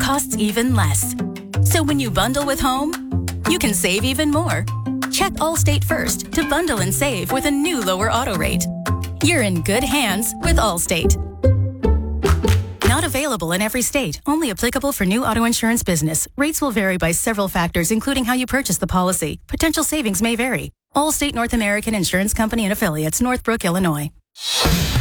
costs even less. So when you bundle with home, you can save even more. Check Allstate first to bundle and save with a new lower auto rate. You're in good hands with Allstate. Not available in every state. Only applicable for new auto insurance business. Rates will vary by several factors, including how you purchase the policy. Potential savings may vary. Allstate North American Insurance Company and Affiliates, Northbrook, Illinois.